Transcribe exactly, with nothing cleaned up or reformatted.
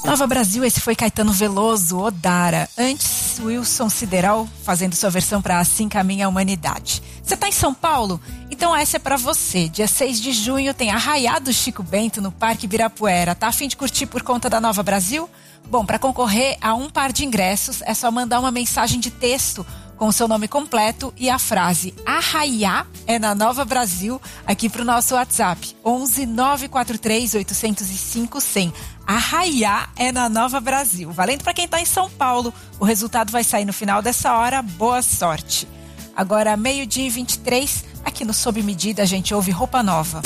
Nova Brasil, esse foi Caetano Veloso, Odara. Antes, Wilson Sideral fazendo sua versão para Assim Caminha a Humanidade. Você tá em São Paulo? Então essa é para você. Dia seis de junho tem Arraiá do Chico Bento no Parque Ibirapuera. Tá a fim de curtir por conta da Nova Brasil? Bom, para concorrer a um par de ingressos é só mandar uma mensagem de texto com o seu nome completo e a frase Arraiá é na Nova Brasil aqui pro nosso WhatsApp onze nove quatro três oito zero cinco cem. Arraiá é na Nova Brasil. Valendo para quem tá em São Paulo. O resultado vai sair no final dessa hora. Boa sorte. Agora, meio-dia e vinte e três, aqui no Sob Medida, a gente ouve Roupa Nova.